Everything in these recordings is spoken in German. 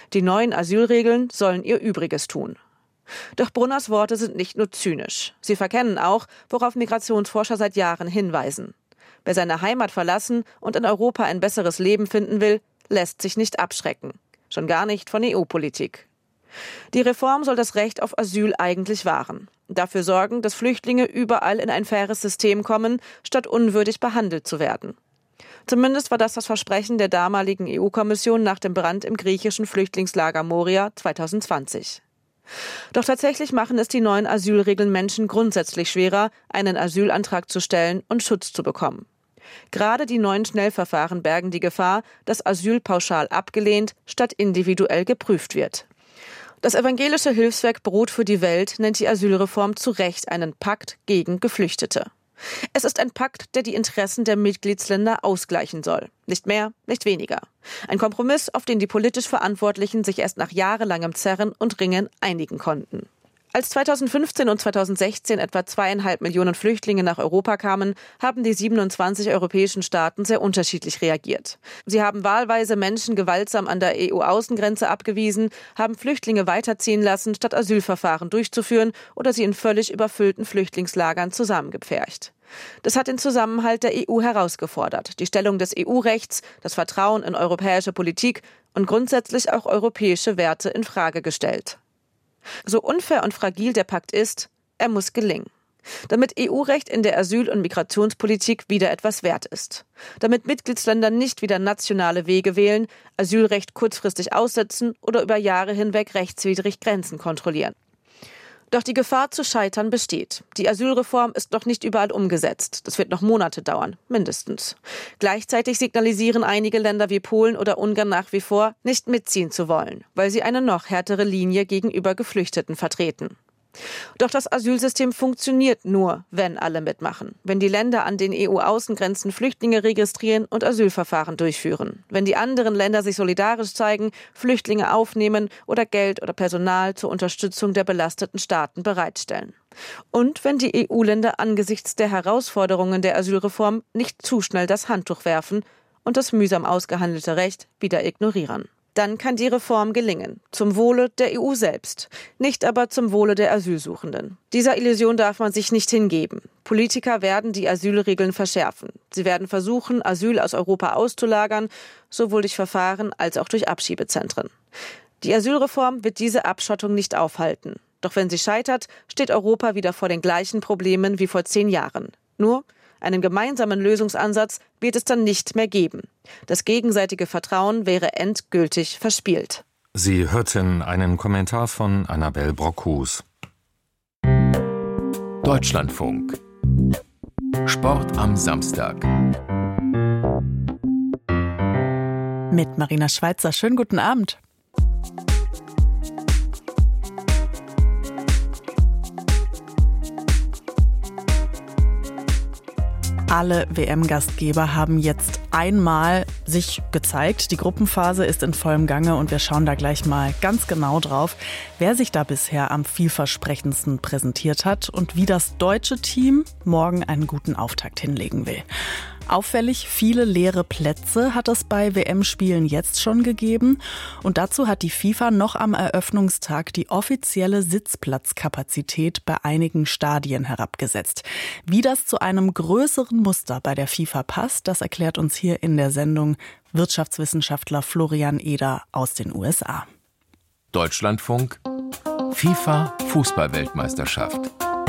Die neuen Asylregeln sollen ihr Übriges tun. Doch Brunners Worte sind nicht nur zynisch. Sie verkennen auch, worauf Migrationsforscher seit Jahren hinweisen. Wer seine Heimat verlassen und in Europa ein besseres Leben finden will, lässt sich nicht abschrecken. Schon gar nicht von EU-Politik. Die Reform soll das Recht auf Asyl eigentlich wahren. Dafür sorgen, dass Flüchtlinge überall in ein faires System kommen, statt unwürdig behandelt zu werden. Zumindest war das Versprechen der damaligen EU-Kommission nach dem Brand im griechischen Flüchtlingslager Moria 2020. Doch tatsächlich machen es die neuen Asylregeln Menschen grundsätzlich schwerer, einen Asylantrag zu stellen und Schutz zu bekommen. Gerade die neuen Schnellverfahren bergen die Gefahr, dass Asyl pauschal abgelehnt statt individuell geprüft wird. Das evangelische Hilfswerk Brot für die Welt nennt die Asylreform zu Recht einen Pakt gegen Geflüchtete. Es ist ein Pakt, der die Interessen der Mitgliedsländer ausgleichen soll. Nicht mehr, nicht weniger. Ein Kompromiss, auf den die politisch Verantwortlichen sich erst nach jahrelangem Zerren und Ringen einigen konnten. Als 2015 und 2016 etwa 2,5 Millionen Flüchtlinge nach Europa kamen, haben die 27 europäischen Staaten sehr unterschiedlich reagiert. Sie haben wahlweise Menschen gewaltsam an der EU-Außengrenze abgewiesen, haben Flüchtlinge weiterziehen lassen, statt Asylverfahren durchzuführen oder sie in völlig überfüllten Flüchtlingslagern zusammengepfercht. Das hat den Zusammenhalt der EU herausgefordert, die Stellung des EU-Rechts, das Vertrauen in europäische Politik und grundsätzlich auch europäische Werte in Frage gestellt. So unfair und fragil der Pakt ist, er muss gelingen. Damit EU-Recht in der Asyl- und Migrationspolitik wieder etwas wert ist. Damit Mitgliedsländer nicht wieder nationale Wege wählen, Asylrecht kurzfristig aussetzen oder über Jahre hinweg rechtswidrig Grenzen kontrollieren. Doch die Gefahr zu scheitern besteht. Die Asylreform ist noch nicht überall umgesetzt. Das wird noch Monate dauern, mindestens. Gleichzeitig signalisieren einige Länder wie Polen oder Ungarn nach wie vor, nicht mitziehen zu wollen, weil sie eine noch härtere Linie gegenüber Geflüchteten vertreten. Doch das Asylsystem funktioniert nur, wenn alle mitmachen. Wenn die Länder an den EU-Außengrenzen Flüchtlinge registrieren und Asylverfahren durchführen. Wenn die anderen Länder sich solidarisch zeigen, Flüchtlinge aufnehmen oder Geld oder Personal zur Unterstützung der belasteten Staaten bereitstellen. Und wenn die EU-Länder angesichts der Herausforderungen der Asylreform nicht zu schnell das Handtuch werfen und das mühsam ausgehandelte Recht wieder ignorieren. Dann kann die Reform gelingen, zum Wohle der EU selbst, nicht aber zum Wohle der Asylsuchenden. Dieser Illusion darf man sich nicht hingeben. Politiker werden die Asylregeln verschärfen. Sie werden versuchen, Asyl aus Europa auszulagern, sowohl durch Verfahren als auch durch Abschiebezentren. Die Asylreform wird diese Abschottung nicht aufhalten. Doch wenn sie scheitert, steht Europa wieder vor den gleichen Problemen wie vor 10 Jahren. Nur einen gemeinsamen Lösungsansatz wird es dann nicht mehr geben. Das gegenseitige Vertrauen wäre endgültig verspielt. Sie hörten einen Kommentar von Annabel Brockhus. Deutschlandfunk. Sport am Samstag. Mit Marina Schweizer. Schönen guten Abend. Alle WM-Gastgeber haben jetzt einmal sich gezeigt. Die Gruppenphase ist in vollem Gange und wir schauen da gleich mal ganz genau drauf, wer sich da bisher am vielversprechendsten präsentiert hat und wie das deutsche Team morgen einen guten Auftakt hinlegen will. Auffällig viele leere Plätze hat es bei WM-Spielen jetzt schon gegeben. Und dazu hat die FIFA noch am Eröffnungstag die offizielle Sitzplatzkapazität bei einigen Stadien herabgesetzt. Wie das zu einem größeren Muster bei der FIFA passt, das erklärt uns hier in der Sendung Wirtschaftswissenschaftler Florian Eder aus den USA. Deutschlandfunk. FIFA Fußball-Weltmeisterschaft.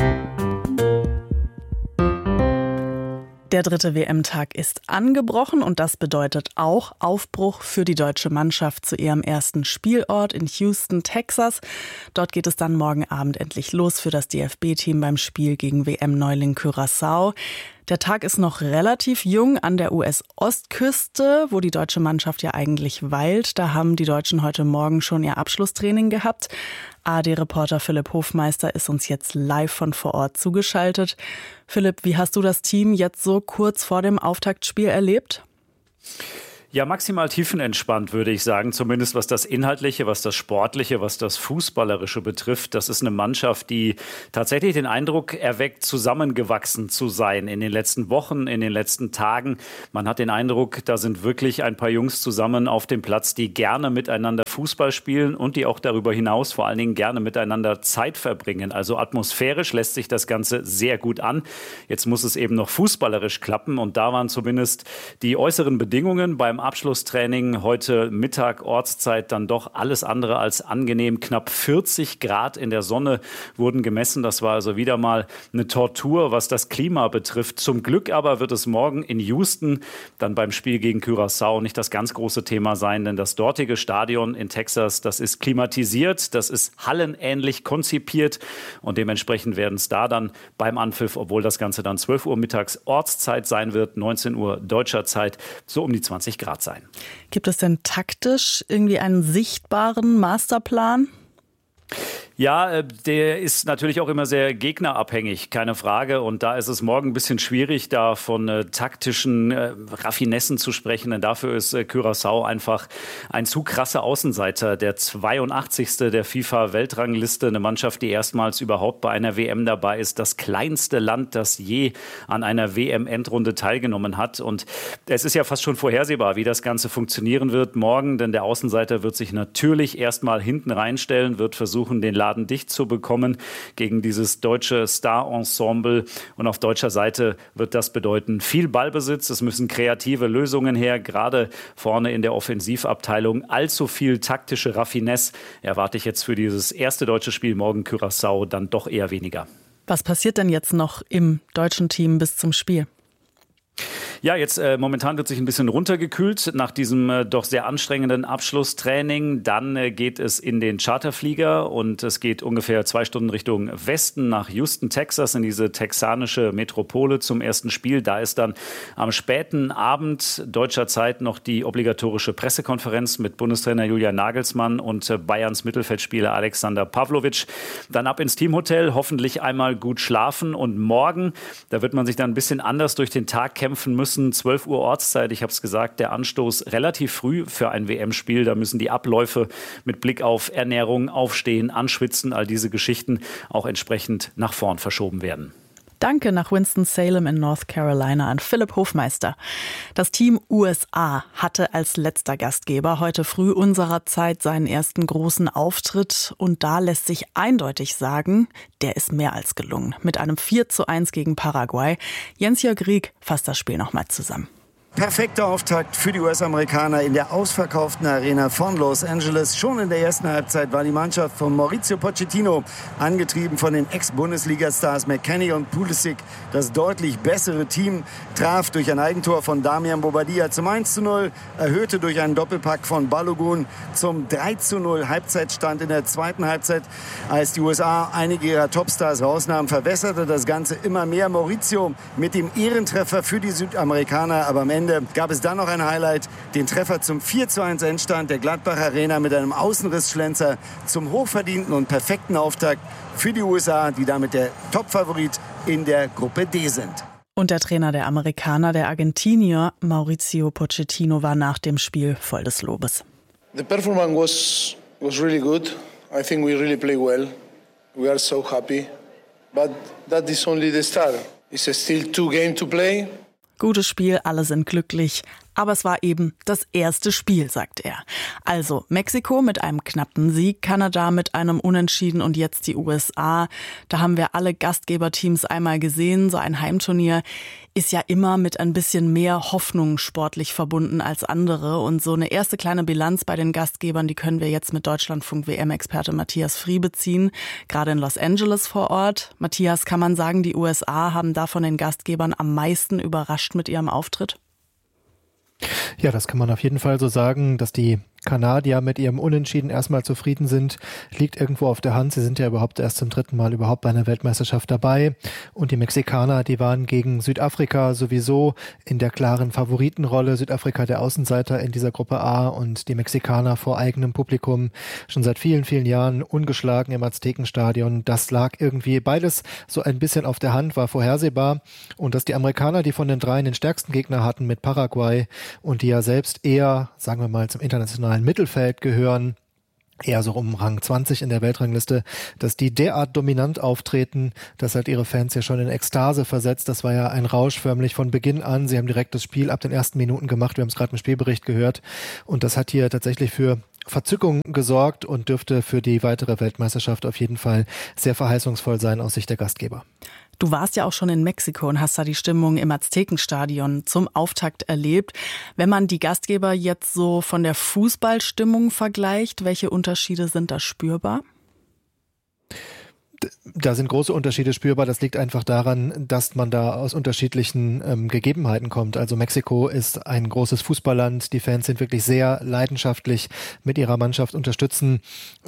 Der 3. WM-Tag ist angebrochen und das bedeutet auch Aufbruch für die deutsche Mannschaft zu ihrem ersten Spielort in Houston, Texas. Dort geht es dann morgen Abend endlich los für das DFB-Team beim Spiel gegen WM-Neuling Curaçao. Der Tag ist noch relativ jung an der US-Ostküste, wo die deutsche Mannschaft ja eigentlich weilt. Da haben die Deutschen heute Morgen schon ihr Abschlusstraining gehabt. ARD-Reporter Philipp Hofmeister ist uns jetzt live von vor Ort zugeschaltet. Philipp, wie hast du das Team jetzt so kurz vor dem Auftaktspiel erlebt? Ja, maximal tiefenentspannt, würde ich sagen, zumindest was das Inhaltliche, was das Sportliche, was das Fußballerische betrifft. Das ist eine Mannschaft, die tatsächlich den Eindruck erweckt, zusammengewachsen zu sein in den letzten Wochen, in den letzten Tagen. Man hat den Eindruck, da sind wirklich ein paar Jungs zusammen auf dem Platz, die gerne miteinander Fußball spielen und die auch darüber hinaus vor allen Dingen gerne miteinander Zeit verbringen. Also atmosphärisch lässt sich das Ganze sehr gut an. Jetzt muss es eben noch fußballerisch klappen und da waren zumindest die äußeren Bedingungen beim Abschlusstraining heute Mittag Ortszeit dann doch alles andere als angenehm. Knapp 40 Grad in der Sonne wurden gemessen. Das war also wieder mal eine Tortur, was das Klima betrifft. Zum Glück aber wird es morgen in Houston dann beim Spiel gegen Curaçao nicht das ganz große Thema sein, denn das dortige Stadion in Texas, das ist klimatisiert, das ist hallenähnlich konzipiert und dementsprechend werden es da dann beim Anpfiff, obwohl das Ganze dann 12 Uhr mittags Ortszeit sein wird, 19 Uhr deutscher Zeit, so um die 20 Grad sein. Gibt es denn taktisch irgendwie einen sichtbaren Masterplan? Ja, der ist natürlich auch immer sehr gegnerabhängig, keine Frage. Und da ist es morgen ein bisschen schwierig, da von taktischen Raffinessen zu sprechen. Denn dafür ist Curaçao einfach ein zu krasser Außenseiter. Der 82. der FIFA-Weltrangliste, eine Mannschaft, die erstmals überhaupt bei einer WM dabei ist. Das kleinste Land, das je an einer WM-Endrunde teilgenommen hat. Und es ist ja fast schon vorhersehbar, wie das Ganze funktionieren wird morgen. Denn der Außenseiter wird sich natürlich erstmal hinten reinstellen, wird versuchen, den Laden dicht zu bekommen gegen dieses deutsche Star-Ensemble. Und auf deutscher Seite wird das bedeuten viel Ballbesitz. Es müssen kreative Lösungen her, gerade vorne in der Offensivabteilung. Allzu viel taktische Raffinesse erwarte ich jetzt für dieses erste deutsche Spiel morgen Curaçao dann doch eher weniger. Was passiert denn jetzt noch im deutschen Team bis zum Spiel? Ja, jetzt momentan wird sich ein bisschen runtergekühlt nach diesem doch sehr anstrengenden Abschlusstraining. Dann geht es in den Charterflieger und es geht ungefähr 2 Stunden Richtung Westen nach Houston, Texas, in diese texanische Metropole zum ersten Spiel. Da ist dann am späten Abend deutscher Zeit noch die obligatorische Pressekonferenz mit Bundestrainer Julian Nagelsmann und Bayerns Mittelfeldspieler Alexander Pavlovic. Dann ab ins Teamhotel, hoffentlich einmal gut schlafen und morgen, da wird man sich dann ein bisschen anders durch den Tag kämpfen müssen. 12 Uhr Ortszeit, ich habe es gesagt, der Anstoß relativ früh für ein WM-Spiel. Da müssen die Abläufe mit Blick auf Ernährung, Aufstehen, Anschwitzen, all diese Geschichten auch entsprechend nach vorn verschoben werden. Danke nach Winston-Salem in North Carolina an Philipp Hofmeister. Das Team USA hatte als letzter Gastgeber heute früh unserer Zeit seinen ersten großen Auftritt. Und da lässt sich eindeutig sagen, der ist mehr als gelungen. Mit einem 4:1 gegen Paraguay. Jens-Jörg Rieck fasst das Spiel nochmal zusammen. Perfekter Auftakt für die US-Amerikaner in der ausverkauften Arena von Los Angeles. Schon in der ersten Halbzeit war die Mannschaft von Mauricio Pochettino, angetrieben von den Ex-Bundesliga-Stars McKennie und Pulisic, das deutlich bessere Team, traf durch ein Eigentor von Damian Bobadilla zum 1:0, erhöhte durch einen Doppelpack von Balogun zum 3:0 Halbzeitstand in der zweiten Halbzeit. Als die USA einige ihrer Topstars rausnahmen, verwässerte das Ganze immer mehr. Mauricio mit dem Ehrentreffer für die Südamerikaner, aber am Ende gab es dann noch ein Highlight, den Treffer zum 4:1 Endstand der Gladbach Arena mit einem Außenrissschlenzer zum hochverdienten und perfekten Auftakt für die USA, die damit der Topfavorit in der Gruppe D sind. Und der Trainer der Amerikaner, der Argentinier Mauricio Pochettino, war nach dem Spiel voll des Lobes. The performance was really good. I think we really play well. We are so happy. But that is only the start. It's still 2 games to play. Gutes Spiel, alle sind glücklich. Aber es war eben das erste Spiel, sagt er. Also Mexiko mit einem knappen Sieg, Kanada mit einem Unentschieden und jetzt die USA. Da haben wir alle Gastgeberteams einmal gesehen. So ein Heimturnier ist ja immer mit ein bisschen mehr Hoffnung sportlich verbunden als andere. Und so eine erste kleine Bilanz bei den Gastgebern, die können wir jetzt mit Deutschlandfunk-WM-Experte Matthias Friebe ziehen. Gerade in Los Angeles vor Ort. Matthias, kann man sagen, die USA haben da von den Gastgebern am meisten überrascht mit ihrem Auftritt? Ja, das kann man auf jeden Fall so sagen, dass die Kanadier mit ihrem Unentschieden erstmal zufrieden sind, liegt irgendwo auf der Hand. Sie sind ja überhaupt erst zum 3. Mal überhaupt bei einer Weltmeisterschaft dabei. Und die Mexikaner, die waren gegen Südafrika sowieso in der klaren Favoritenrolle. Südafrika der Außenseiter in dieser Gruppe A und die Mexikaner vor eigenem Publikum schon seit vielen, vielen Jahren ungeschlagen im Aztekenstadion. Das lag irgendwie beides so ein bisschen auf der Hand, war vorhersehbar. Und dass die Amerikaner, die von den dreien den stärksten Gegner hatten mit Paraguay und die ja selbst eher, sagen wir mal, zum internationalen Mittelfeld gehören, eher so um Rang 20 in der Weltrangliste, dass die derart dominant auftreten, das hat ihre Fans ja schon in Ekstase versetzt. Das war ja ein Rausch förmlich von Beginn an. Sie haben direkt das Spiel ab den ersten Minuten gemacht. Wir haben es gerade im Spielbericht gehört. Und das hat hier tatsächlich für Verzückung gesorgt und dürfte für die weitere Weltmeisterschaft auf jeden Fall sehr verheißungsvoll sein aus Sicht der Gastgeber. Du warst ja auch schon in Mexiko und hast da die Stimmung im Aztekenstadion zum Auftakt erlebt. Wenn man die Gastgeber jetzt so von der Fußballstimmung vergleicht, welche Unterschiede sind da spürbar? Da sind große Unterschiede spürbar. Das liegt einfach daran, dass man da aus unterschiedlichen Gegebenheiten kommt. Also Mexiko ist ein großes Fußballland. Die Fans sind wirklich sehr leidenschaftlich mit ihrer Mannschaft, unterstützen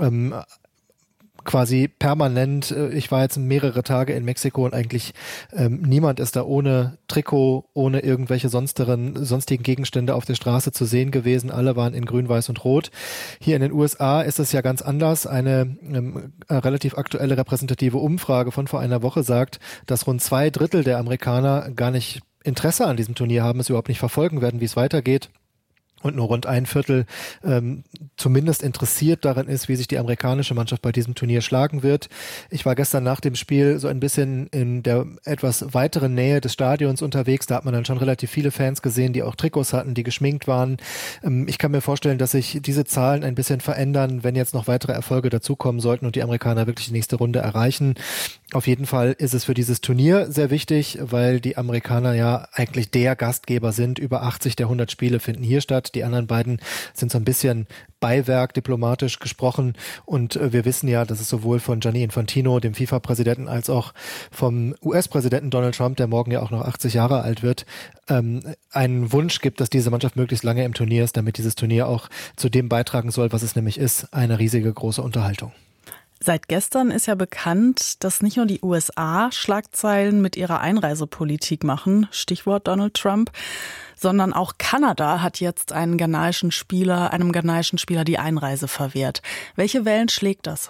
quasi permanent. Ich war jetzt mehrere Tage in Mexiko und eigentlich niemand ist da ohne Trikot, ohne irgendwelche sonstigen Gegenstände auf der Straße zu sehen gewesen. Alle waren in Grün, Weiß und Rot. Hier in den USA ist es ja ganz anders. Eine relativ aktuelle repräsentative Umfrage von vor einer Woche sagt, dass rund 2/3 der Amerikaner gar nicht Interesse an diesem Turnier haben, es überhaupt nicht verfolgen werden, wie es weitergeht. Und nur rund 1/4 zumindest interessiert daran ist, wie sich die amerikanische Mannschaft bei diesem Turnier schlagen wird. Ich war gestern nach dem Spiel so ein bisschen in der etwas weiteren Nähe des Stadions unterwegs. Da hat man dann schon relativ viele Fans gesehen, die auch Trikots hatten, die geschminkt waren. Ich kann mir vorstellen, dass sich diese Zahlen ein bisschen verändern, wenn jetzt noch weitere Erfolge dazukommen sollten und die Amerikaner wirklich die nächste Runde erreichen. Auf jeden Fall ist es für dieses Turnier sehr wichtig, weil die Amerikaner ja eigentlich der Gastgeber sind. Über 80 der 100 Spiele finden hier statt. Die anderen beiden sind so ein bisschen Beiwerk, diplomatisch gesprochen. Und wir wissen ja, dass es sowohl von Gianni Infantino, dem FIFA-Präsidenten, als auch vom US-Präsidenten Donald Trump, der morgen ja auch noch 80 Jahre alt wird, einen Wunsch gibt, dass diese Mannschaft möglichst lange im Turnier ist, damit dieses Turnier auch zu dem beitragen soll, was es nämlich ist, eine riesige große Unterhaltung. Seit gestern ist ja bekannt, dass nicht nur die USA Schlagzeilen mit ihrer Einreisepolitik machen, Stichwort Donald Trump, sondern auch Kanada hat jetzt einem ghanaischen Spieler die Einreise verwehrt. Welche Wellen schlägt das?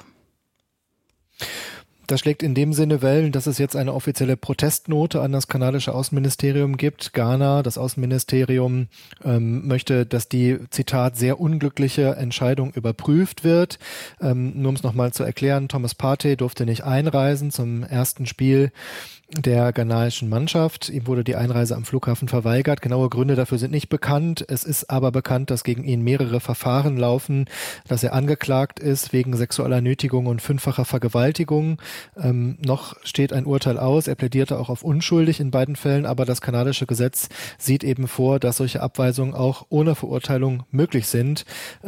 Das schlägt in dem Sinne Wellen, dass es jetzt eine offizielle Protestnote an das kanadische Außenministerium gibt. Ghana, das Außenministerium, möchte, dass die, Zitat, sehr unglückliche Entscheidung überprüft wird. Nur um es nochmal zu erklären, Thomas Partey durfte nicht einreisen zum ersten Spiel der ghanaischen Mannschaft. Ihm wurde die Einreise am Flughafen verweigert. Genaue Gründe dafür sind nicht bekannt. Es ist aber bekannt, dass gegen ihn mehrere Verfahren laufen, dass er angeklagt ist wegen sexueller Nötigung und 5-facher Vergewaltigung. Noch steht ein Urteil aus. Er plädierte auch auf unschuldig in beiden Fällen, aber das kanadische Gesetz sieht eben vor, dass solche Abweisungen auch ohne Verurteilung möglich sind.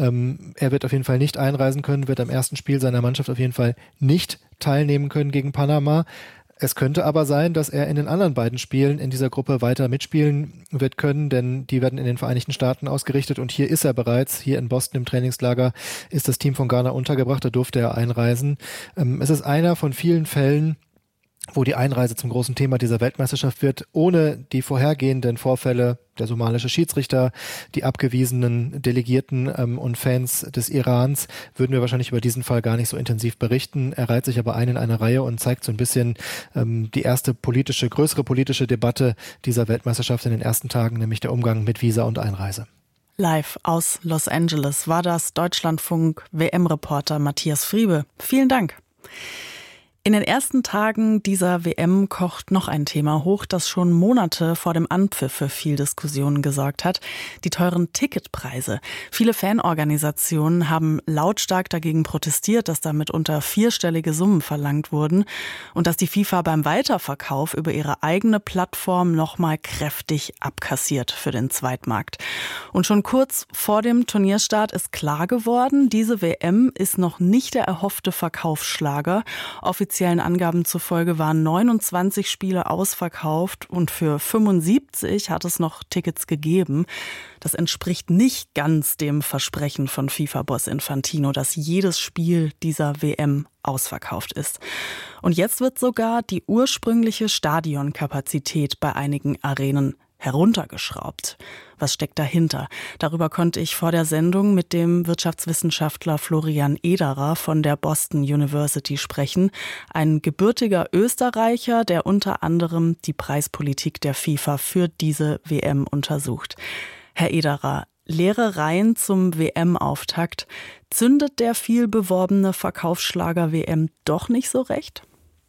Er wird auf jeden Fall nicht einreisen können, wird am ersten Spiel seiner Mannschaft auf jeden Fall nicht teilnehmen können gegen Panama. Es könnte aber sein, dass er in den anderen beiden Spielen in dieser Gruppe weiter mitspielen wird können, denn die werden in den Vereinigten Staaten ausgerichtet und hier ist er bereits. Hier in Boston im Trainingslager ist das Team von Ghana untergebracht, da durfte er einreisen. Es ist einer von vielen Fällen, wo die Einreise zum großen Thema dieser Weltmeisterschaft wird, ohne die vorhergehenden Vorfälle, der somalische Schiedsrichter, die abgewiesenen Delegierten und Fans des Irans, würden wir wahrscheinlich über diesen Fall gar nicht so intensiv berichten. Er reiht sich aber ein in eine Reihe und zeigt so ein bisschen die erste größere politische Debatte dieser Weltmeisterschaft in den ersten Tagen, nämlich der Umgang mit Visa und Einreise. Live aus Los Angeles war das Deutschlandfunk-WM-Reporter Matthias Friebe. Vielen Dank. In den ersten Tagen dieser WM kocht noch ein Thema hoch, das schon Monate vor dem Anpfiff für viel Diskussionen gesorgt hat: die teuren Ticketpreise. Viele Fanorganisationen haben lautstark dagegen protestiert, dass damit unter 4-stellige Summen verlangt wurden und dass die FIFA beim Weiterverkauf über ihre eigene Plattform nochmal kräftig abkassiert für den Zweitmarkt. Und schon kurz vor dem Turnierstart ist klar geworden, diese WM ist noch nicht der erhoffte Verkaufsschlager. Offiziell offiziellen Angaben zufolge waren 29 Spiele ausverkauft und für 75 hat es noch Tickets gegeben. Das entspricht nicht ganz dem Versprechen von FIFA-Boss Infantino, dass jedes Spiel dieser WM ausverkauft ist. Und jetzt wird sogar die ursprüngliche Stadionkapazität bei einigen Arenen heruntergeschraubt. Was steckt dahinter? Darüber konnte ich vor der Sendung mit dem Wirtschaftswissenschaftler Florian Ederer von der Boston University sprechen. Ein gebürtiger Österreicher, der unter anderem die Preispolitik der FIFA für diese WM untersucht. Herr Ederer, leere Reihen zum WM-Auftakt. Zündet der viel beworbene Verkaufsschlager WM doch nicht so recht?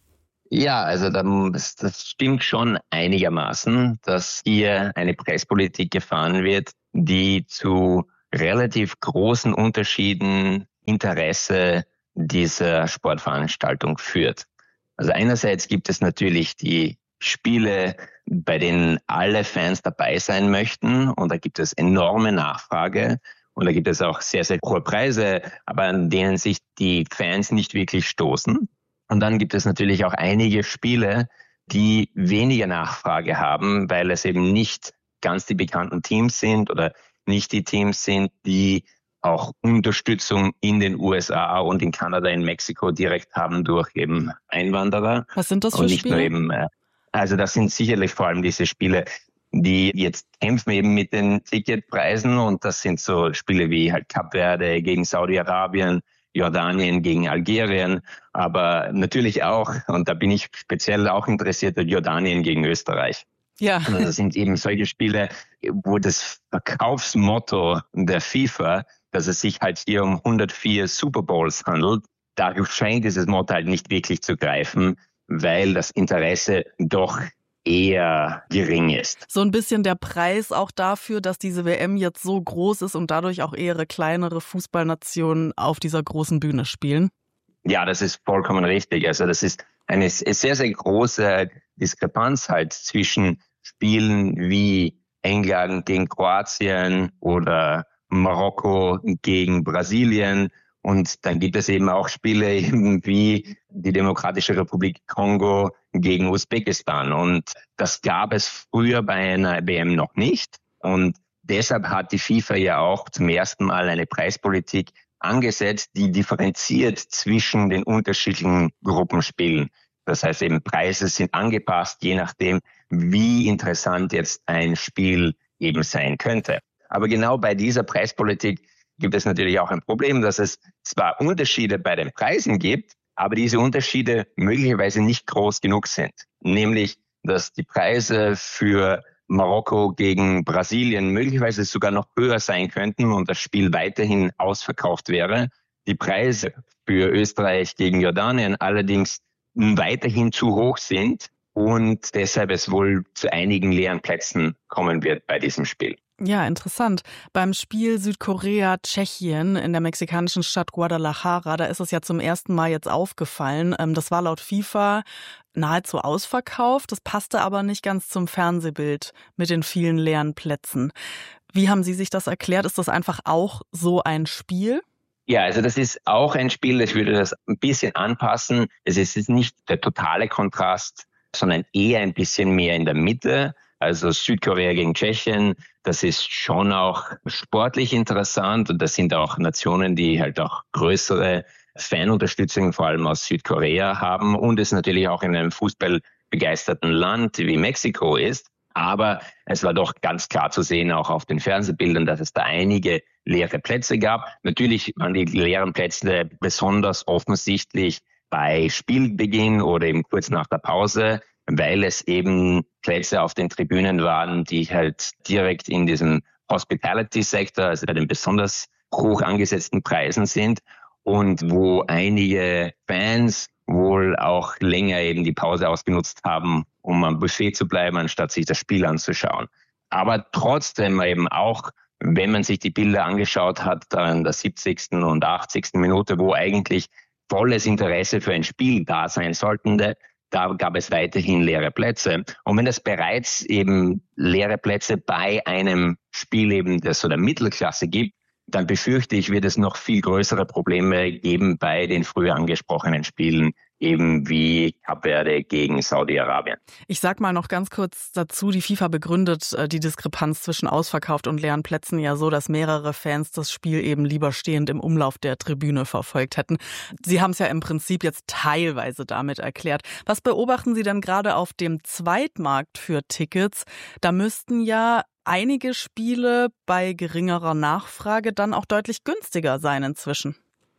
Ja, also das stimmt schon einigermaßen, dass hier eine Preispolitik gefahren wird, die zu relativ großen Unterschieden Interesse dieser Sportveranstaltung führt. Also einerseits gibt es natürlich die Spiele, bei denen alle Fans dabei sein möchten, und da gibt es enorme Nachfrage und da gibt es auch sehr, sehr hohe Preise, aber an denen sich die Fans nicht wirklich stoßen. Und dann gibt es natürlich auch einige Spiele, die weniger Nachfrage haben, weil es eben nicht ganz die bekannten Teams sind oder nicht die Teams sind, die auch Unterstützung in den USA und in Kanada, in Mexiko direkt haben durch eben Einwanderer. Was sind das für Spiele? Also das sind sicherlich vor allem diese Spiele, die jetzt kämpfen eben mit den Ticketpreisen, und das sind so Spiele wie halt Kap Verde gegen Saudi-Arabien, Jordanien gegen Algerien, aber natürlich auch, und da bin ich speziell auch interessiert, Jordanien gegen Österreich. Ja. Also das sind eben solche Spiele, wo das Verkaufsmotto der FIFA, dass es sich halt hier um 104 Super Bowls handelt, da scheint dieses Motto halt nicht wirklich zu greifen, weil das Interesse doch eher gering ist. So ein bisschen der Preis auch dafür, dass diese WM jetzt so groß ist und dadurch auch eher kleinere Fußballnationen auf dieser großen Bühne spielen? Ja, das ist vollkommen richtig. Also das ist eine sehr, sehr große Diskrepanz halt zwischen Spielen wie England gegen Kroatien oder Marokko gegen Brasilien. Und dann gibt es eben auch Spiele eben wie die Demokratische Republik Kongo gegen Usbekistan. Und das gab es früher bei einer WM noch nicht. Und deshalb hat die FIFA ja auch zum ersten Mal eine Preispolitik angesetzt, die differenziert zwischen den unterschiedlichen Gruppenspielen. Das heißt eben, Preise sind angepasst, je nachdem, wie interessant jetzt ein Spiel eben sein könnte. Aber genau bei dieser Preispolitik gibt es natürlich auch ein Problem, dass es zwar Unterschiede bei den Preisen gibt, aber diese Unterschiede möglicherweise nicht groß genug sind. Nämlich, dass die Preise für Marokko gegen Brasilien möglicherweise sogar noch höher sein könnten und das Spiel weiterhin ausverkauft wäre. Die Preise für Österreich gegen Jordanien allerdings weiterhin zu hoch sind und deshalb es wohl zu einigen leeren Plätzen kommen wird bei diesem Spiel. Ja, interessant. Beim Spiel Südkorea-Tschechien in der mexikanischen Stadt Guadalajara, da ist es ja zum ersten Mal jetzt aufgefallen. Das war laut FIFA nahezu ausverkauft. Das passte aber nicht ganz zum Fernsehbild mit den vielen leeren Plätzen. Wie haben Sie sich das erklärt? Ist das einfach auch so ein Spiel? Ja, also das ist auch ein Spiel, ich würde das ein bisschen anpassen. Es ist nicht der totale Kontrast, sondern eher ein bisschen mehr in der Mitte. Also Südkorea gegen Tschechien, das ist schon auch sportlich interessant und das sind auch Nationen, die halt auch größere Fanunterstützung vor allem aus Südkorea haben und es natürlich auch in einem fußballbegeisterten Land wie Mexiko ist. Aber es war doch ganz klar zu sehen, auch auf den Fernsehbildern, dass es da einige leere Plätze gab. Natürlich waren die leeren Plätze besonders offensichtlich bei Spielbeginn oder eben kurz nach der Pause, weil es eben Plätze auf den Tribünen waren, die halt direkt in diesem Hospitality-Sektor, also bei den besonders hoch angesetzten Preisen sind und wo einige Fans wohl auch länger eben die Pause ausgenutzt haben, um am Buffet zu bleiben, anstatt sich das Spiel anzuschauen. Aber trotzdem eben auch, wenn man sich die Bilder angeschaut hat, da in der 70. und 80. Minute, wo eigentlich volles Interesse für ein Spiel da sein sollte, da gab es weiterhin leere Plätze. Und wenn es bereits eben leere Plätze bei einem Spiel eben das so der Mittelklasse gibt, dann befürchte ich, wird es noch viel größere Probleme geben bei den früher angesprochenen Spielen eben wie Kap Verde gegen Saudi-Arabien. Ich sag mal noch ganz kurz dazu, die FIFA begründet die Diskrepanz zwischen ausverkauft und leeren Plätzen ja so, dass mehrere Fans das Spiel eben lieber stehend im Umlauf der Tribüne verfolgt hätten. Sie haben es ja im Prinzip jetzt teilweise damit erklärt. Was beobachten Sie denn gerade auf dem Zweitmarkt für Tickets? Da müssten ja einige Spiele bei geringerer Nachfrage dann auch deutlich günstiger sein inzwischen.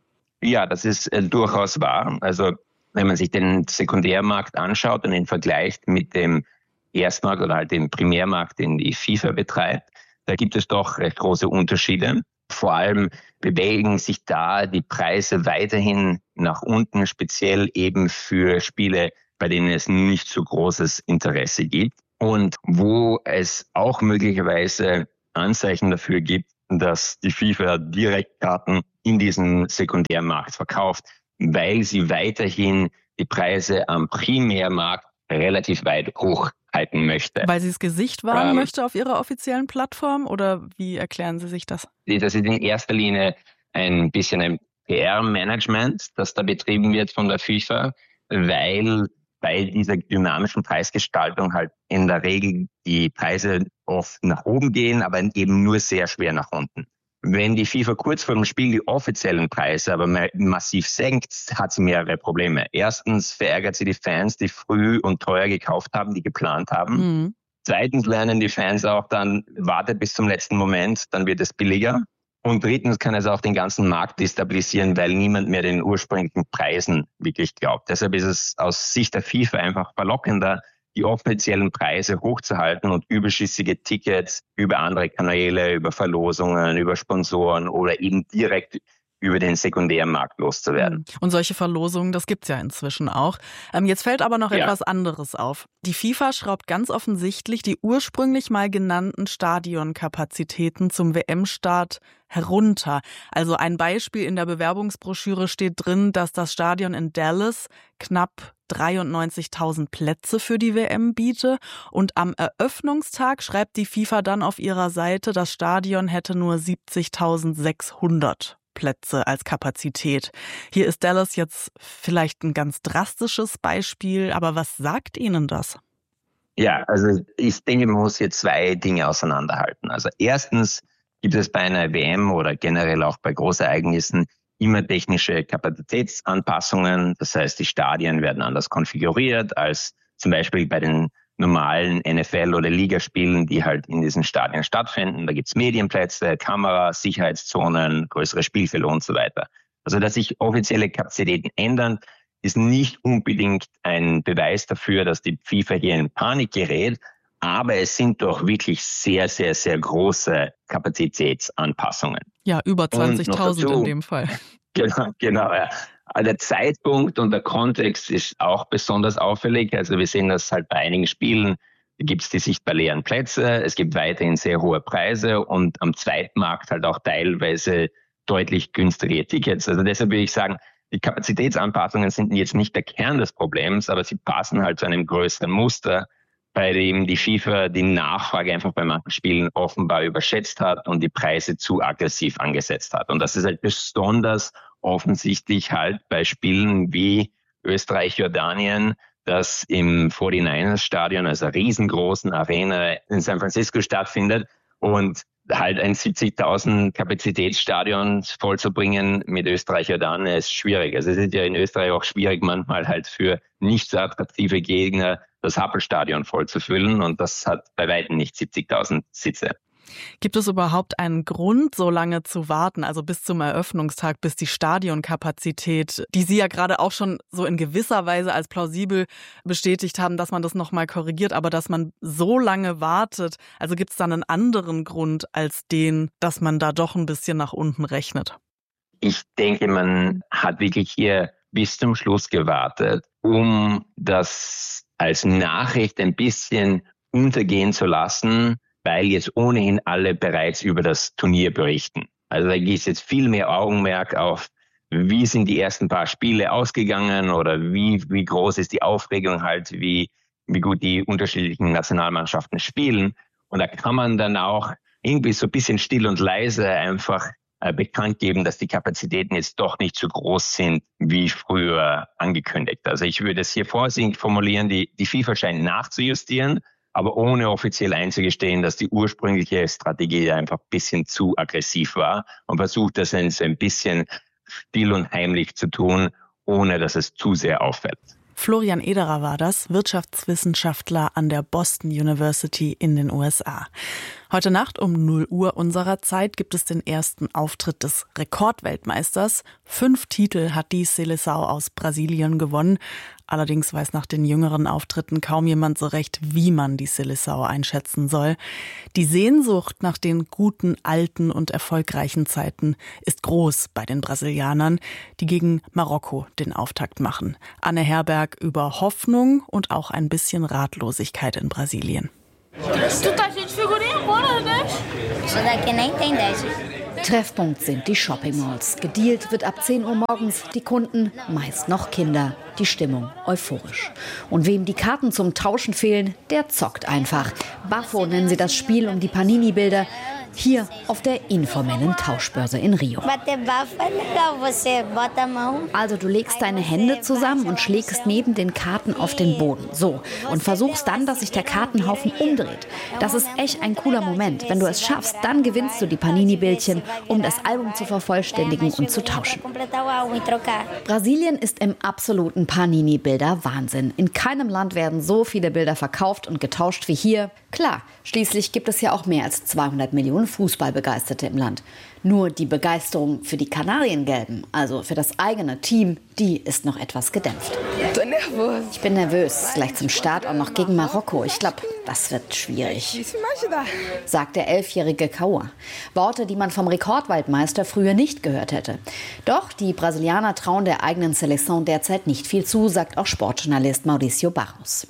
Ja, das ist durchaus wahr. Also wenn man sich den Sekundärmarkt anschaut und ihn vergleicht mit dem Erstmarkt oder halt dem Primärmarkt, den die FIFA betreibt, da gibt es doch recht große Unterschiede. Vor allem bewegen sich da die Preise weiterhin nach unten, speziell eben für Spiele, bei denen es nicht so großes Interesse gibt. Und wo es auch möglicherweise Anzeichen dafür gibt, dass die FIFA Direktkarten in diesem Sekundärmarkt verkauft, weil sie weiterhin die Preise am Primärmarkt relativ weit hochhalten möchte. Weil sie das Gesicht wahren möchte auf ihrer offiziellen Plattform oder wie erklären Sie sich das? Das ist in erster Linie ein bisschen ein PR-Management, das da betrieben wird von der FIFA, weil bei dieser dynamischen Preisgestaltung halt in der Regel die Preise oft nach oben gehen, aber eben nur sehr schwer nach unten. Wenn die FIFA kurz vor dem Spiel die offiziellen Preise aber massiv senkt, hat sie mehrere Probleme. Erstens verärgert sie die Fans, die früh und teuer gekauft haben, die geplant haben. Mhm. Zweitens lernen die Fans auch dann, wartet bis zum letzten Moment, dann wird es billiger. Und drittens kann es auch den ganzen Markt destabilisieren, weil niemand mehr den ursprünglichen Preisen wirklich glaubt. Deshalb ist es aus Sicht der FIFA einfach verlockender, die offiziellen Preise hochzuhalten und überschüssige Tickets über andere Kanäle, über Verlosungen, über Sponsoren oder eben direkt über den Sekundärmarkt loszuwerden. Und solche Verlosungen, das gibt's ja inzwischen auch. Jetzt fällt aber noch etwas anderes auf. Die FIFA schraubt ganz offensichtlich die ursprünglich mal genannten Stadionkapazitäten zum WM-Start herunter. Also ein Beispiel in der Bewerbungsbroschüre steht drin, dass das Stadion in Dallas knapp 93.000 Plätze für die WM biete. Und am Eröffnungstag schreibt die FIFA dann auf ihrer Seite, das Stadion hätte nur 70.600 Plätze als Kapazität. Hier ist Dallas jetzt vielleicht ein ganz drastisches Beispiel, aber was sagt Ihnen das? Ja, also ich denke, man muss hier zwei Dinge auseinanderhalten. Also erstens gibt es bei einer WM oder generell auch bei Großereignissen immer technische Kapazitätsanpassungen. Das heißt, die Stadien werden anders konfiguriert als zum Beispiel bei den normalen NFL- oder Ligaspielen, die halt in diesen Stadien stattfinden. Da gibt's Medienplätze, Kameras, Sicherheitszonen, größere Spielfelder und so weiter. Also, dass sich offizielle Kapazitäten ändern, ist nicht unbedingt ein Beweis dafür, dass die FIFA hier in Panik gerät. Aber es sind doch wirklich sehr, sehr, sehr große Kapazitätsanpassungen. Ja, über 20.000 in dem Fall. Genau, ja. Der Zeitpunkt und der Kontext ist auch besonders auffällig. Also wir sehen das halt bei einigen Spielen, da gibt es die sichtbar leeren Plätze, es gibt weiterhin sehr hohe Preise und am Zweitmarkt halt auch teilweise deutlich günstigere Tickets. Also deshalb würde ich sagen, die Kapazitätsanpassungen sind jetzt nicht der Kern des Problems, aber sie passen halt zu einem größeren Muster, bei dem die FIFA die Nachfrage einfach bei manchen Spielen offenbar überschätzt hat und die Preise zu aggressiv angesetzt hat. Und das ist halt besonders offensichtlich halt bei Spielen wie Österreich-Jordanien, das im 49ers-Stadion, also einer riesengroßen Arena in San Francisco stattfindet und halt ein 70.000 Kapazitätsstadion vollzubringen mit Österreich-Jordanien ist schwierig. Also es ist ja in Österreich auch schwierig, manchmal halt für nicht so attraktive Gegner das Happelstadion vollzufüllen und das hat bei weitem nicht 70.000 Sitze. Gibt es überhaupt einen Grund, so lange zu warten, also bis zum Eröffnungstag, bis die Stadionkapazität, die Sie ja gerade auch schon so in gewisser Weise als plausibel bestätigt haben, dass man das nochmal korrigiert, aber dass man so lange wartet, also gibt es dann einen anderen Grund als den, dass man da doch ein bisschen nach unten rechnet? Ich denke, man hat wirklich hier bis zum Schluss gewartet, um das als Nachricht ein bisschen untergehen zu lassen, weil jetzt ohnehin alle bereits über das Turnier berichten. Also da gibt es jetzt viel mehr Augenmerk auf, wie sind die ersten paar Spiele ausgegangen oder wie groß ist die Aufregung halt, wie gut die unterschiedlichen Nationalmannschaften spielen. Und da kann man dann auch irgendwie so ein bisschen still und leise einfach bekannt geben, dass die Kapazitäten jetzt doch nicht so groß sind, wie früher angekündigt. Also ich würde es hier vorsichtig formulieren, die FIFA scheint nachzujustieren, aber ohne offiziell einzugestehen, dass die ursprüngliche Strategie einfach ein bisschen zu aggressiv war und versucht, das ein bisschen still und heimlich zu tun, ohne dass es zu sehr auffällt. Florian Ederer war das, Wirtschaftswissenschaftler an der Boston University in den USA. Heute Nacht um 0 Uhr unserer Zeit gibt es den ersten Auftritt des Rekordweltmeisters. 5 Titel hat die Seleção aus Brasilien gewonnen. Allerdings weiß nach den jüngeren Auftritten kaum jemand so recht, wie man die Seleção einschätzen soll. Die Sehnsucht nach den guten, alten und erfolgreichen Zeiten ist groß bei den Brasilianern, die gegen Marokko den Auftakt machen. Anne Herberg über Hoffnung und auch ein bisschen Ratlosigkeit in Brasilien. Treffpunkt sind die Shopping-Malls. Gedealt wird ab 10 Uhr morgens. Die Kunden, meist noch Kinder. Die Stimmung euphorisch. Und wem die Karten zum Tauschen fehlen, der zockt einfach. Bafo nennen sie das Spiel um die Panini-Bilder. Hier auf der informellen Tauschbörse in Rio. Also du legst deine Hände zusammen und schlägst neben den Karten auf den Boden. So. Und versuchst dann, dass sich der Kartenhaufen umdreht. Das ist echt ein cooler Moment. Wenn du es schaffst, dann gewinnst du die Panini-Bildchen, um das Album zu vervollständigen und zu tauschen. Brasilien ist im absoluten Panini-Bilder-Wahnsinn. In keinem Land werden so viele Bilder verkauft und getauscht wie hier. Klar, schließlich gibt es ja auch mehr als 200 Millionen Fußballbegeisterte im Land. Nur die Begeisterung für die Kanariengelben, also für das eigene Team, die ist noch etwas gedämpft. Ich bin nervös, gleich zum Start auch noch gegen Marokko. Ich glaube, das wird schwierig, sagt der 11-jährige Kaua. Worte, die man vom Rekordweltmeister früher nicht gehört hätte. Doch die Brasilianer trauen der eigenen Seleção derzeit nicht viel zu, sagt auch Sportjournalist Mauricio Barros.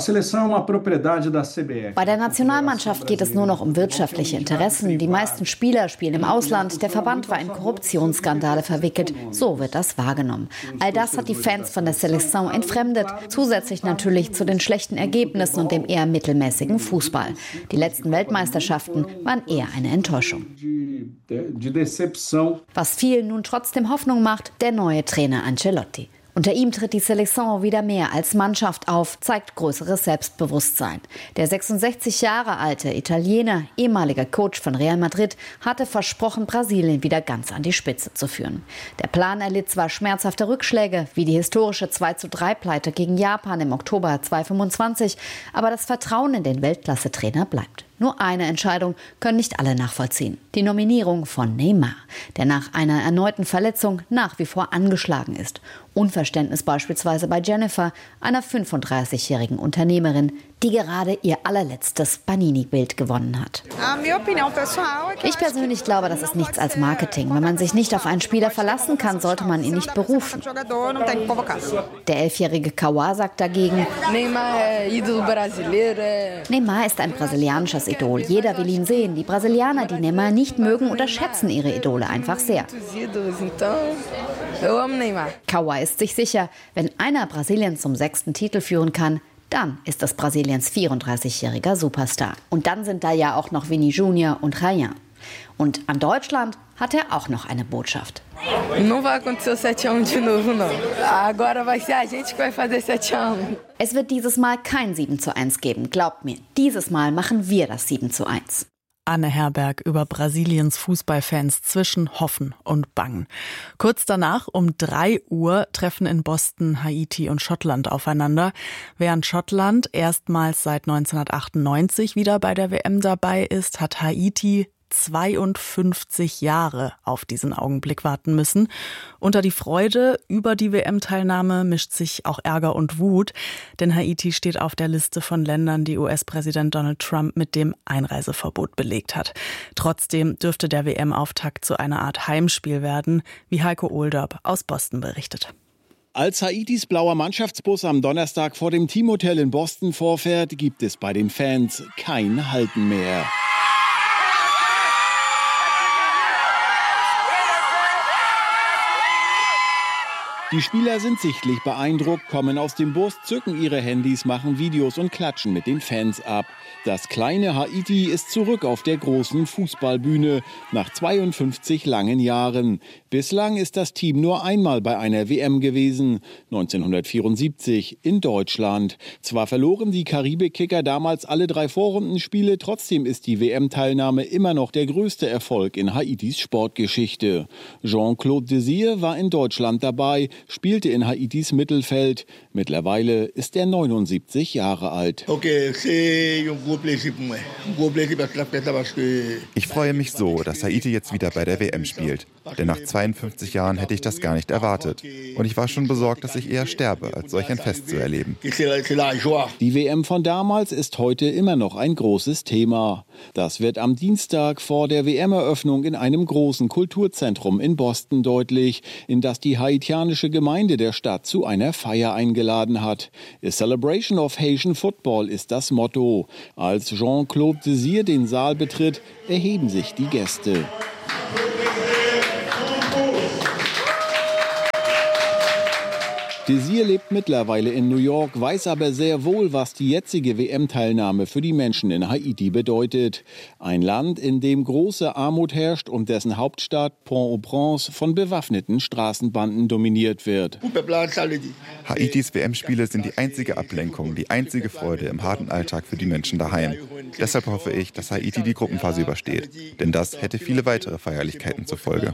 Bei der Nationalmannschaft geht es nur noch um wirtschaftliche Interessen. Die meisten Spieler spielen im Ausland. Der Verband war in Korruptionsskandale verwickelt. So wird das wahrgenommen. All das hat die Fans von der Seleção entfremdet. Zusätzlich natürlich zu den schlechten Ergebnissen und dem eher mittelmäßigen Fußball. Die letzten Weltmeisterschaften waren eher eine Enttäuschung. Was vielen nun trotzdem Hoffnung macht, der neue Trainer Ancelotti. Unter ihm tritt die Seleção wieder mehr als Mannschaft auf, zeigt größeres Selbstbewusstsein. Der 66 Jahre alte Italiener, ehemaliger Coach von Real Madrid, hatte versprochen, Brasilien wieder ganz an die Spitze zu führen. Der Plan erlitt zwar schmerzhafte Rückschläge, wie die historische 2:3-Pleite gegen Japan im Oktober 2025, aber das Vertrauen in den Weltklasse-Trainer bleibt. Nur eine Entscheidung können nicht alle nachvollziehen. Die Nominierung von Neymar, der nach einer erneuten Verletzung nach wie vor angeschlagen ist. Unverständnis beispielsweise bei Jennifer, einer 35-jährigen Unternehmerin, die gerade ihr allerletztes Panini-Bild gewonnen hat. Ich persönlich glaube, das ist nichts als Marketing. Wenn man sich nicht auf einen Spieler verlassen kann, sollte man ihn nicht berufen. Der 11-jährige Kaua sagt dagegen, Neymar ist ein brasilianisches Idol. Jeder will ihn sehen. Die Brasilianer, die Neymar nicht mögen, unterschätzen ihre Idole einfach sehr. Kaua ist sich sicher, wenn einer Brasilien zum 6. Titel führen kann, dann ist das Brasiliens 34-jähriger Superstar. Und dann sind da ja auch noch Vini Júnior und Rayan. Und an Deutschland hat er auch noch eine Botschaft. Es wird dieses Mal kein 7:1 geben, glaubt mir. Dieses Mal machen wir das 7:1. Anne Herberg über Brasiliens Fußballfans zwischen Hoffen und Bangen. Kurz danach um 3 Uhr treffen in Boston Haiti und Schottland aufeinander. Während Schottland erstmals seit 1998 wieder bei der WM dabei ist, hat Haiti 52 Jahre auf diesen Augenblick warten müssen. Unter die Freude über die WM-Teilnahme mischt sich auch Ärger und Wut, denn Haiti steht auf der Liste von Ländern, die US-Präsident Donald Trump mit dem Einreiseverbot belegt hat. Trotzdem dürfte der WM-Auftakt zu einer Art Heimspiel werden, wie Heiko Ohlderb aus Boston berichtet. Als Haitis blauer Mannschaftsbus am Donnerstag vor dem Teamhotel in Boston vorfährt, gibt es bei den Fans kein Halten mehr. Die Spieler sind sichtlich beeindruckt, kommen aus dem Bus, zücken ihre Handys, machen Videos und klatschen mit den Fans ab. Das kleine Haiti ist zurück auf der großen Fußballbühne nach 52 langen Jahren. Bislang ist das Team nur einmal bei einer WM gewesen, 1974 in Deutschland. Zwar verloren die Karibik-Kicker damals alle 3 Vorrundenspiele, trotzdem ist die WM-Teilnahme immer noch der größte Erfolg in Haitis Sportgeschichte. Jean-Claude Désir war in Deutschland dabei, spielte in Haitis Mittelfeld. Mittlerweile ist er 79 Jahre alt. Ich freue mich so, dass Haiti jetzt wieder bei der WM spielt. Denn nach 52 Jahren hätte ich das gar nicht erwartet. Und ich war schon besorgt, dass ich eher sterbe, als solch ein Fest zu erleben. Die WM von damals ist heute immer noch ein großes Thema. Das wird am Dienstag vor der WM-Eröffnung in einem großen Kulturzentrum in Boston deutlich, in das die haitianische Gemeinde der Stadt zu einer Feier eingeladen hat. A Celebration of Haitian Football ist das Motto. Als Jean-Claude Désir den Saal betritt, erheben sich die Gäste. Désir lebt mittlerweile in New York, weiß aber sehr wohl, was die jetzige WM-Teilnahme für die Menschen in Haiti bedeutet. Ein Land, in dem große Armut herrscht und dessen Hauptstadt Port-au-Prince von bewaffneten Straßenbanden dominiert wird. Haitis WM-Spiele sind die einzige Ablenkung, die einzige Freude im harten Alltag für die Menschen daheim. Deshalb hoffe ich, dass Haiti die Gruppenphase übersteht. Denn das hätte viele weitere Feierlichkeiten zur Folge.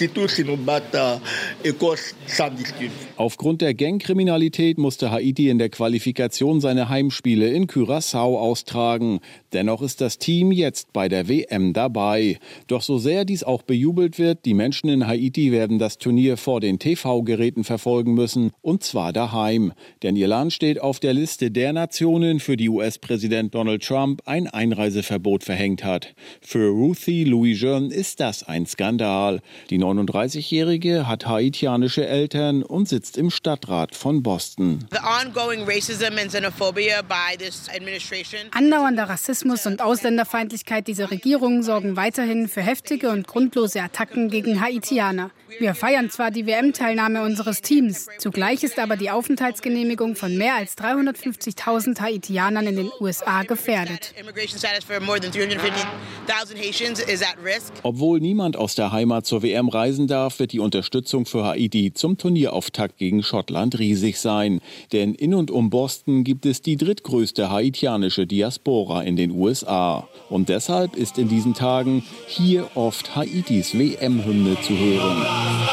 Aufgrund der Gangkriminalität musste Haiti in der Qualifikation seine Heimspiele in Curaçao austragen. Dennoch ist das Team jetzt bei der WM dabei. Doch so sehr dies auch bejubelt wird, die Menschen in Haiti werden das Turnier vor den TV-Geräten verfolgen müssen, und zwar daheim. Denn ihr Land steht auf der Liste der Nationen, für die US-Präsident Donald Trump ein Einreiseverbot verhängt hat. Für Ruthie Louis-Jeune ist das ein Skandal. Die 39-Jährige hat haitianische Eltern und sitzt im Stadtrat von Boston. Andauernder Rassismus und Ausländerfeindlichkeit dieser Regierung sorgen weiterhin für heftige und grundlose Attacken gegen Haitianer. Wir feiern zwar die WM-Teilnahme unseres Teams, zugleich ist aber die Aufenthaltsgenehmigung von mehr als 350.000 Haitianern in den USA gefährdet. Obwohl niemand aus der Heimat zur WM reisen darf, wird die Unterstützung für Haiti zum Turnierauftakt gegen Schottland riesig sein. Denn in und um Boston gibt es die drittgrößte haitianische Diaspora in den USA. Und deshalb ist in diesen Tagen hier oft Haitis WM-Hymne zu hören.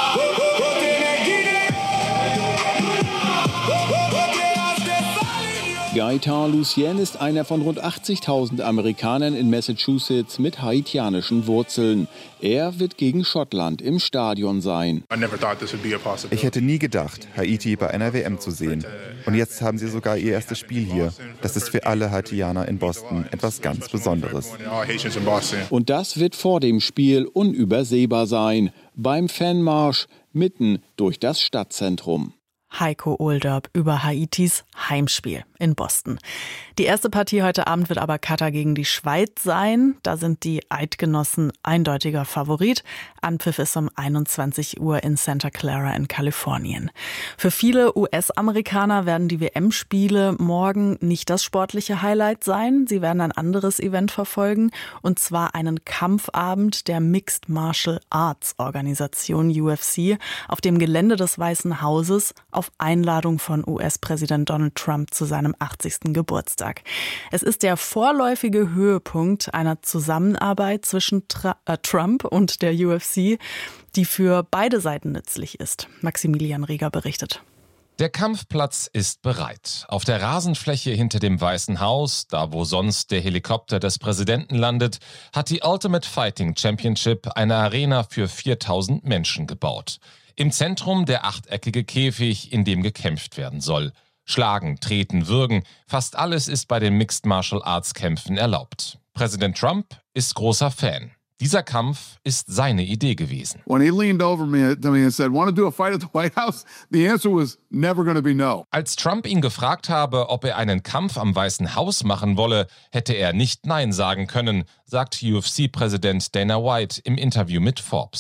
Gaëtan Lucien ist einer von rund 80.000 Amerikanern in Massachusetts mit haitianischen Wurzeln. Er wird gegen Schottland im Stadion sein. Ich hätte nie gedacht, Haiti bei einer WM zu sehen. Und jetzt haben sie sogar ihr erstes Spiel hier. Das ist für alle Haitianer in Boston etwas ganz Besonderes. Und das wird vor dem Spiel unübersehbar sein. Beim Fanmarsch mitten durch das Stadtzentrum. Heiko Ohlderb über Haitis Heimspiel in Boston. Die erste Partie heute Abend wird aber Katar gegen die Schweiz sein. Da sind die Eidgenossen eindeutiger Favorit. Anpfiff ist um 21 Uhr in Santa Clara in Kalifornien. Für viele US-Amerikaner werden die WM-Spiele morgen nicht das sportliche Highlight sein. Sie werden ein anderes Event verfolgen, und zwar einen Kampfabend der Mixed Martial Arts Organisation UFC auf dem Gelände des Weißen Hauses auf Einladung von US-Präsident Donald Trump zu seinem 80. Geburtstag. Es ist der vorläufige Höhepunkt einer Zusammenarbeit zwischen Trump und der UFC, die für beide Seiten nützlich ist. Maximilian Rieger berichtet. Der Kampfplatz ist bereit. Auf der Rasenfläche hinter dem Weißen Haus, da wo sonst der Helikopter des Präsidenten landet, hat die Ultimate Fighting Championship eine Arena für 4.000 Menschen gebaut. Im Zentrum der achteckige Käfig, in dem gekämpft werden soll. Schlagen, treten, würgen, fast alles ist bei den Mixed Martial Arts Kämpfen erlaubt. Präsident Trump ist großer Fan. Dieser Kampf ist seine Idee gewesen. When he leaned over me and said, "Want to do a fight at the White House?" The answer was never going to be no. Als Trump ihn gefragt habe, ob er einen Kampf am Weißen Haus machen wolle, hätte er nicht Nein sagen können, sagt UFC-Präsident Dana White im Interview mit Forbes.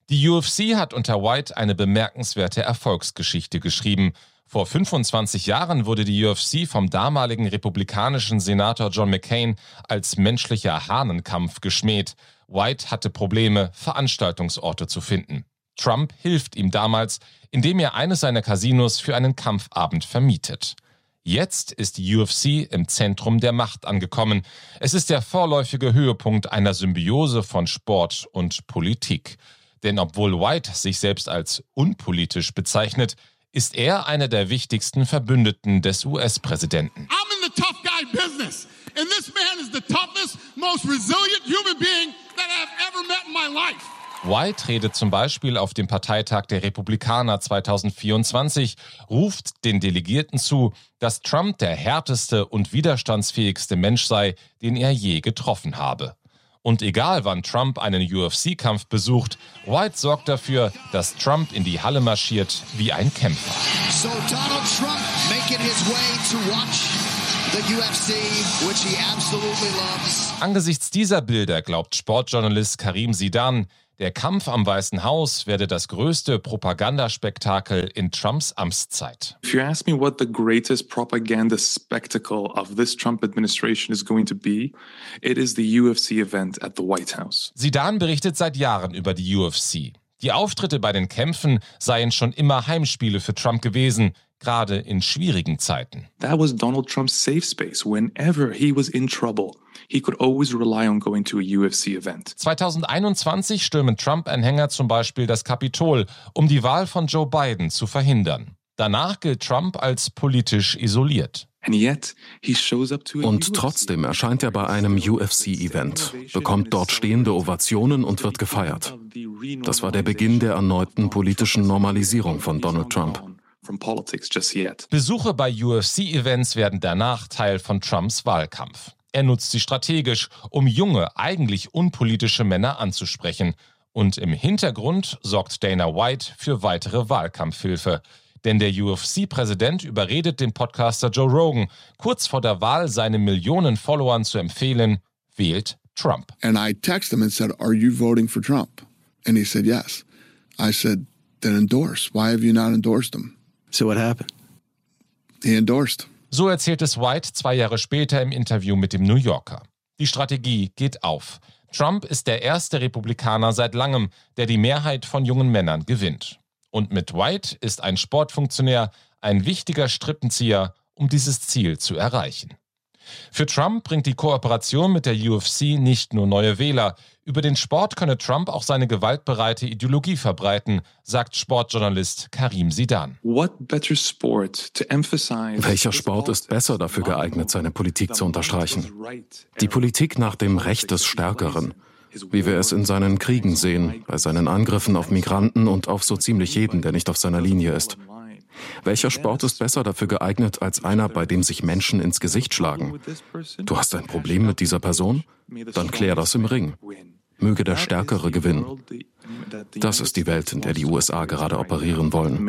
Die UFC hat unter White eine bemerkenswerte Erfolgsgeschichte geschrieben. Vor 25 Jahren wurde die UFC vom damaligen republikanischen Senator John McCain als menschlicher Hahnenkampf geschmäht. White hatte Probleme, Veranstaltungsorte zu finden. Trump hilft ihm damals, indem er eines seiner Casinos für einen Kampfabend vermietet. Jetzt ist die UFC im Zentrum der Macht angekommen. Es ist der vorläufige Höhepunkt einer Symbiose von Sport und Politik. Denn obwohl White sich selbst als unpolitisch bezeichnet, ist er einer der wichtigsten Verbündeten des US-Präsidenten. I'm in the tough guy business. And this man is the toughest, most resilient human being that I've ever met in my life. White redet zum Beispiel auf dem Parteitag der Republikaner 2024, ruft den Delegierten zu, dass Trump der härteste und widerstandsfähigste Mensch sei, den er je getroffen habe. Und egal wann Trump einen UFC-Kampf besucht, White sorgt dafür, dass Trump in die Halle marschiert wie ein Kämpfer. So Donald Trump making his way to watch the UFC, which he absolutely loves. Angesichts dieser Bilder glaubt Sportjournalist Karim Zidan, der Kampf am Weißen Haus werde das größte Propagandaspektakel in Trumps Amtszeit. If you ask me what the greatest propaganda spectacle of this Trump administration is going to be, it is the UFC event at the White House. Zidan berichtet seit Jahren über die UFC. Die Auftritte bei den Kämpfen seien schon immer Heimspiele für Trump gewesen, gerade in schwierigen Zeiten. That was Donald Trump's safe space. Whenever he was in trouble, he could always rely on going to a UFC event. 2021 stürmen Trump-Anhänger zum Beispiel das Kapitol, um die Wahl von Joe Biden zu verhindern. Danach gilt Trump als politisch isoliert. Und trotzdem erscheint er bei einem UFC-Event, bekommt dort stehende Ovationen und wird gefeiert. Das war der Beginn der erneuten politischen Normalisierung von Donald Trump. Besuche bei UFC-Events werden danach Teil von Trumps Wahlkampf. Er nutzt sie strategisch, um junge, eigentlich unpolitische Männer anzusprechen. Und im Hintergrund sorgt Dana White für weitere Wahlkampfhilfe. Denn der UFC-Präsident überredet den Podcaster Joe Rogan, kurz vor der Wahl seinen Millionen Followern zu empfehlen, wählt Trump. And I texted him and said, "Are you voting for Trump?" And he said, "Yes." I said, "Then endorse. Why have you not endorsed him?" So what happened? He endorsed. So erzählt es White 2 Jahre später im Interview mit dem New Yorker. Die Strategie geht auf. Trump ist der erste Republikaner seit langem, der die Mehrheit von jungen Männern gewinnt. Und mit White ist ein Sportfunktionär ein wichtiger Strippenzieher, um dieses Ziel zu erreichen. Für Trump bringt die Kooperation mit der UFC nicht nur neue Wähler. Über den Sport könne Trump auch seine gewaltbereite Ideologie verbreiten, sagt Sportjournalist Karim Zidan. Welcher Sport ist besser dafür geeignet, seine Politik zu unterstreichen? Die Politik nach dem Recht des Stärkeren. Wie wir es in seinen Kriegen sehen, bei seinen Angriffen auf Migranten und auf so ziemlich jeden, der nicht auf seiner Linie ist. Welcher Sport ist besser dafür geeignet als einer, bei dem sich Menschen ins Gesicht schlagen? Du hast ein Problem mit dieser Person? Dann klär das im Ring. Möge der Stärkere gewinnen. Das ist die Welt, in der die USA gerade operieren wollen.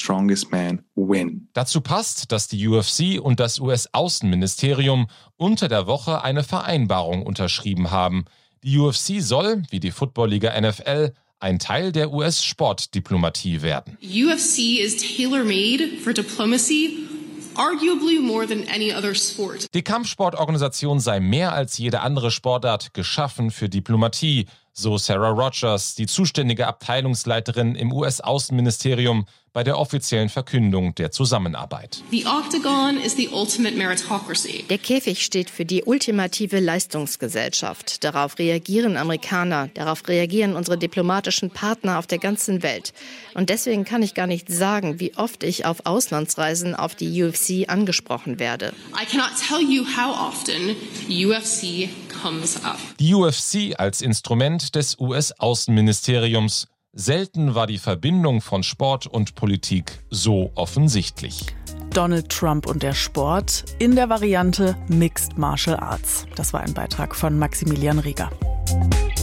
Dazu passt, dass die UFC und das US-Außenministerium unter der Woche eine Vereinbarung unterschrieben haben. Die UFC soll, wie die Football-Liga NFL, ein Teil der US-Sportdiplomatie werden. UFC is tailor-made for diplomacy, arguably more than any other sport. Die Kampfsportorganisation sei mehr als jede andere Sportart geschaffen für Diplomatie, so Sarah Rogers, die zuständige Abteilungsleiterin im US-Außenministerium, bei der offiziellen Verkündung der Zusammenarbeit. The Octagon is the ultimate meritocracy. Der Käfig steht für die ultimative Leistungsgesellschaft. Darauf reagieren Amerikaner, darauf reagieren unsere diplomatischen Partner auf der ganzen Welt. Und deswegen kann ich gar nicht sagen, wie oft ich auf Auslandsreisen auf die UFC angesprochen werde. I cannot tell you how often UFC comes up. Die UFC als Instrument des US-Außenministeriums. Selten war die Verbindung von Sport und Politik so offensichtlich. Donald Trump und der Sport in der Variante Mixed Martial Arts. Das war ein Beitrag von Maximilian Rieger.